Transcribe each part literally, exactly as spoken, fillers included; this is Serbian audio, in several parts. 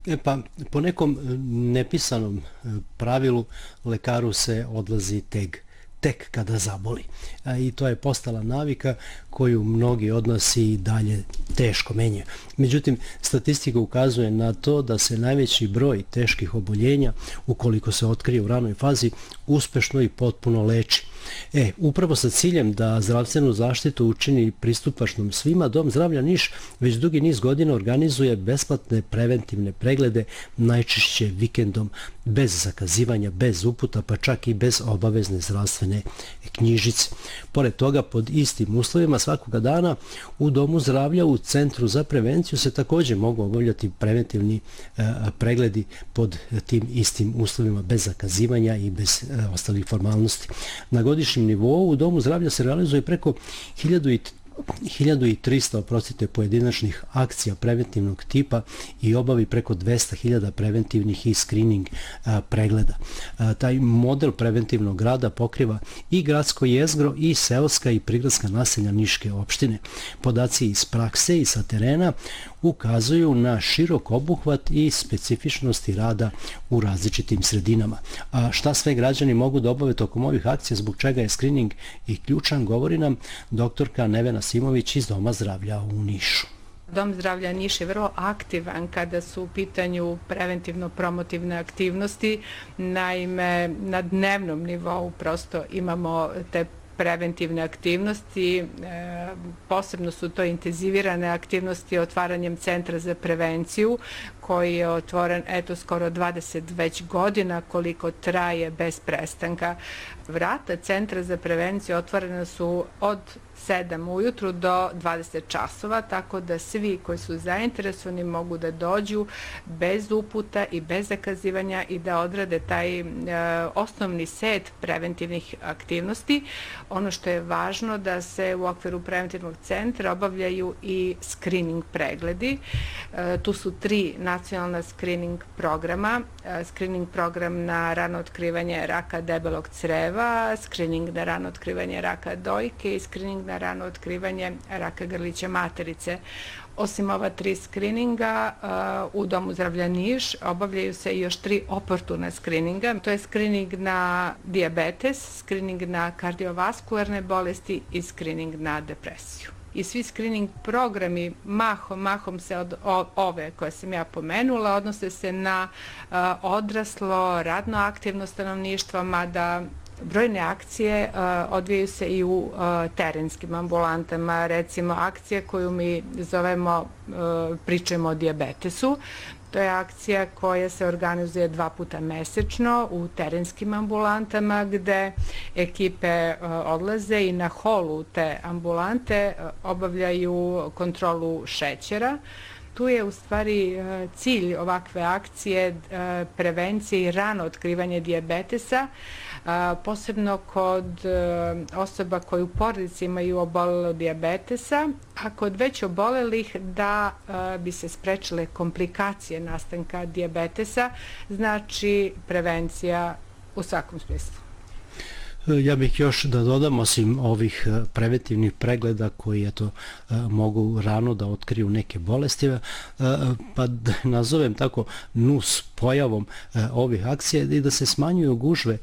E pa, po nekom nepisanom pravilu lekaru se odlazi tek, tek kada zaboli. I to je postala navika koju mnogi od nas i dalje teško menjaju. Međutim, statistika ukazuje na to da se najveći broj teških oboljenja, ukoliko se otkrije u ranoj fazi, uspešno i potpuno leči. E, upravo sa ciljem da zdravstvenu zaštitu učini pristupačnom svima, Dom zdravlja Niš već dugi niz godina organizuje besplatne preventivne preglede, najčešće vikendom, bez zakazivanja, bez uputa, pa čak i bez obavezne zdravstvene knjižice. Pored toga, pod istim uslovima svakoga dana u Domu zdravlja u Centru za prevenciju se također mogu obavljati preventivni e, pregledi pod tim istim uslovima, bez zakazivanja i bez e, ostalih formalnosti. Na godišnjem nivou u Domu zdravlja se realizuje preko hiljadu i trista oprostite pojedinačnih akcija preventivnog tipa i obavi preko dvesta hiljada preventivnih i screening a, pregleda. A, taj model preventivnog rada pokriva i gradsko jezgro i seoska i prigradska naselja Niške opštine. Podaci iz prakse i sa terena ukazuju na širok obuhvat i specifičnosti rada u različitim sredinama. A šta sve građani mogu da obave tokom ovih akcija, zbog čega je screening i ključan, govori nam doktorka Nevena Simović iz Doma zdravlja u Nišu. Dom zdravlja Niš je vrlo aktivan kada su u pitanju preventivno-promotivne aktivnosti. Naime, na dnevnom nivou prosto imamo te preventivne aktivnosti, posebno su to intenzivirane aktivnosti otvaranjem Centra za prevenciju koji je otvoren eto skoro dvadeset već godina koliko traje bez prestanka. Vrata Centra za prevenciju otvorena su od sedam ujutru do dvadeset časova, tako da svi koji su zainteresovani mogu da dođu bez uputa i bez zakazivanja i da odrade taj e, osnovni set preventivnih aktivnosti. Ono što je važno da se u okviru preventivnog centra obavljaju i screening pregledi. E, tu su tri nacionalna screening programa. E, screening program na rano otkrivanje raka debelog creva, screening na rano otkrivanje raka dojke i screening na rano otkrivanje raka grlića materice. Osim ova tri skrininga, u Domu zdravlja Niš obavljaju se još tri oportuna skrininga. To je skrining na dijabetes, skrining na kardiovaskularne bolesti i skrining na depresiju. I svi screening programi mahom, mahom se od ove koje sam ja pomenula odnose se na odraslo, radno aktivno stanovništvo, mada brojne akcije uh, odvijaju se i u uh, terenskim ambulantama, recimo akcija koju mi zovemo uh, pričamo o dijabetesu. To je akcija koja se organizuje dva puta mesečno u terenskim ambulantama gde ekipe uh, odlaze i na holu te ambulante uh, obavljaju kontrolu šećera. Tu je u stvari cilj ovakve akcije prevencije i rano otkrivanje dijabetesa, posebno kod osoba koji u porodici imaju obolelo dijabetesa, a kod već obolelih da bi se sprečile komplikacije nastanka dijabetesa, znači prevencija u svakom smislu. Ja bih još da dodam, osim ovih preventivnih pregleda koji eto, mogu rano da otkriju neke bolesti, pa da nazovem tako nus pojavom ovih akcija i da se smanjuju gužve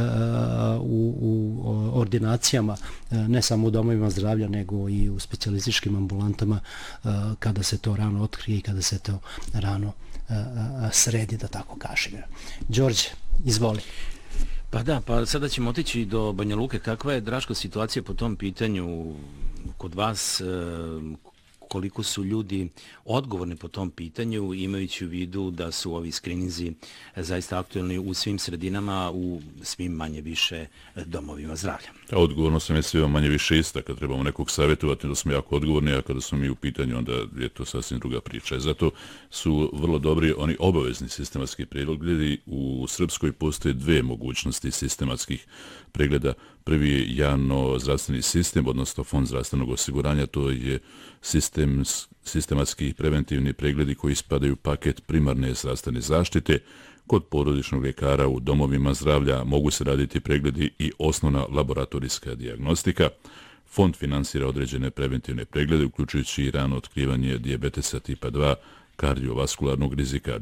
u, u ordinacijama, ne samo u domovima zdravlja, nego i u specijalističkim ambulantama kada se to rano otkrije i kada se to rano sredi, da tako kažem. Đorđe, izvoli. Pa da, pa sada ćemo otići do Banja Luke. Kakva je, Draško, situacija po tom pitanju kod vas? Koliko su ljudi odgovorni po tom pitanju, imajući u vidu da su ovi skrininzi zaista aktualni u svim sredinama, u svim manje više domovima zdravlja? Odgovorno sam je svima manje više ista. Kad trebamo nekog savjetovati, da smo jako odgovorni, a kada smo mi u pitanju, onda je to sasvim druga priča. I zato su vrlo dobri oni obavezni sistematski pregledi. U Srpskoj postoje dve mogućnosti sistematskih pregleda. Prvi je javno zdravstveni sistem, odnosno fond zdravstvenog osiguranja, to je sistem, sistematski preventivni pregledi koji spadaju u paket primarne zdravstvene zaštite. Kod porodičnog ljekara u domovima zdravlja mogu se raditi pregledi i osnovna laboratorijska dijagnostika. Fond finansira određene preventivne preglede, uključujući i rano otkrivanje dijabetesa tipa dva, kardiovaskularnog rizika,